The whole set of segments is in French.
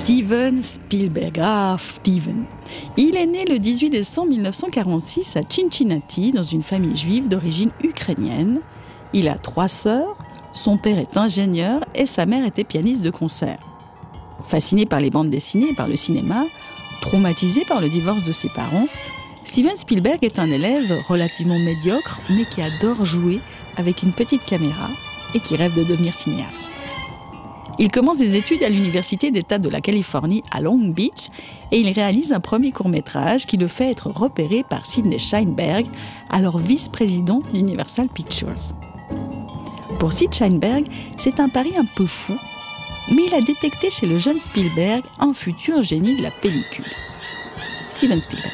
Steven Spielberg. Ah, Steven. Il est né le 18 décembre 1946 à Cincinnati, dans une famille juive d'origine ukrainienne. Il a 3 sœurs, son père est ingénieur et sa mère était pianiste de concert. Fasciné par les bandes dessinées et par le cinéma, traumatisé par le divorce de ses parents, Steven Spielberg est un élève relativement médiocre, mais qui adore jouer avec une petite caméra et qui rêve de devenir cinéaste. Il commence des études à l'Université d'État de la Californie à Long Beach et il réalise un premier court-métrage qui le fait être repéré par Sidney Sheinberg, alors vice-président d'Universal Pictures. Pour Sid Sheinberg, c'est un pari un peu fou, mais il a détecté chez le jeune Spielberg un futur génie de la pellicule. Steven Spielberg.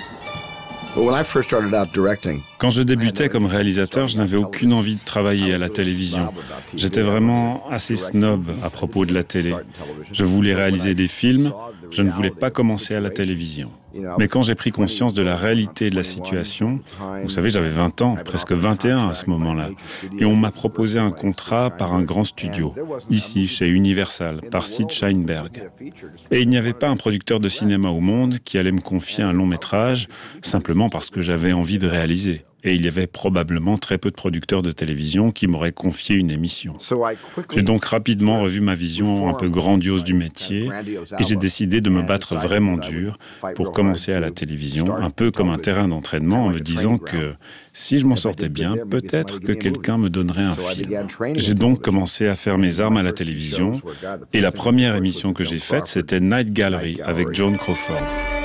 Quand je débutais comme réalisateur, je n'avais aucune envie de travailler à la télévision. J'étais vraiment assez snob à propos de la télé. Je voulais réaliser des films, je ne voulais pas commencer à la télévision. Mais quand j'ai pris conscience de la réalité de la situation, vous savez, j'avais 20 ans, presque 21 à ce moment-là, et on m'a proposé un contrat par un grand studio, ici, chez Universal, par Sid Sheinberg. Et il n'y avait pas un producteur de cinéma au monde qui allait me confier un long métrage, simplement parce que j'avais envie de réaliser. Et il y avait probablement très peu de producteurs de télévision qui m'auraient confié une émission. J'ai donc rapidement revu ma vision un peu grandiose du métier et j'ai décidé de me battre vraiment dur pour commencer à la télévision, un peu comme un terrain d'entraînement, en me disant que si je m'en sortais bien, peut-être que quelqu'un me donnerait un film. J'ai donc commencé à faire mes armes à la télévision et la première émission que j'ai faite, c'était Night Gallery avec Joan Crawford.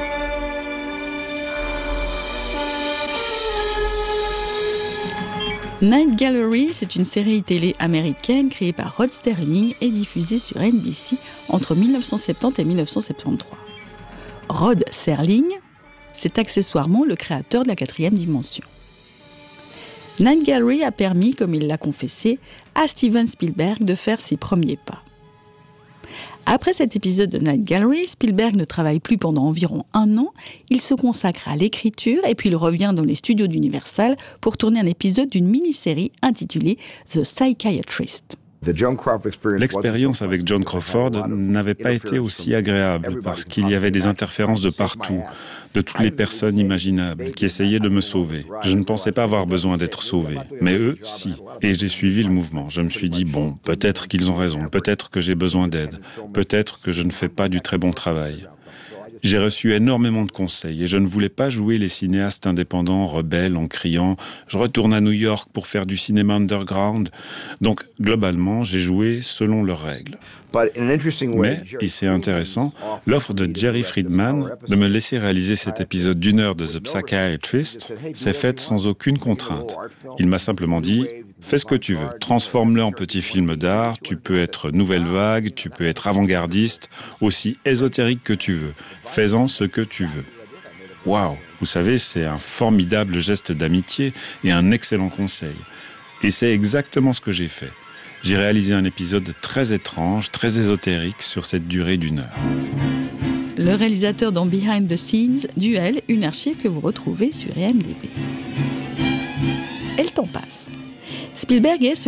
Night Gallery, c'est une série télé américaine créée par Rod Serling et diffusée sur NBC entre 1970 et 1973. Rod Serling, c'est accessoirement le créateur de la 4e dimension. Night Gallery a permis, comme il l'a confessé, à Steven Spielberg de faire ses premiers pas. Après cet épisode de Night Gallery, Spielberg ne travaille plus pendant environ 1 an. Il se consacre à l'écriture et puis il revient dans les studios d'Universal pour tourner un épisode d'une mini-série intitulée The Psychiatrist. L'expérience avec Joan Crawford n'avait pas été aussi agréable parce qu'il y avait des interférences de partout, de toutes les personnes imaginables qui essayaient de me sauver. Je ne pensais pas avoir besoin d'être sauvé, mais eux, si. Et j'ai suivi le mouvement. Je me suis dit, bon, peut-être qu'ils ont raison, peut-être que j'ai besoin d'aide, peut-être que je ne fais pas du très bon travail. J'ai reçu énormément de conseils et je ne voulais pas jouer les cinéastes indépendants rebelles en criant « Je retourne à New York pour faire du cinéma underground ». Donc, globalement, j'ai joué selon leurs règles. Mais, et c'est intéressant, l'offre de Jerry Friedman de me laisser réaliser cet épisode d'1 heure de The Psychiatrist s'est faite sans aucune contrainte. Il m'a simplement dit « Fais ce que tu veux, transforme-le en petit film d'art, tu peux être nouvelle vague, tu peux être avant-gardiste, aussi ésotérique que tu veux, fais-en ce que tu veux. » Waouh, vous savez, c'est un formidable geste d'amitié et un excellent conseil. Et c'est exactement ce que j'ai fait. J'ai réalisé un épisode très étrange, très ésotérique sur cette durée d'1 heure. Le réalisateur dans Behind the Scenes, Duel, une archive que vous retrouvez sur IMDb. Et le temps passe. Spielberg est